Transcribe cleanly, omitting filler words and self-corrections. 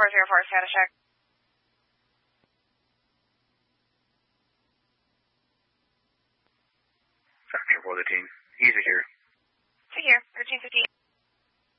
404, status check. Factor for the team. Easy here. To here, 1315.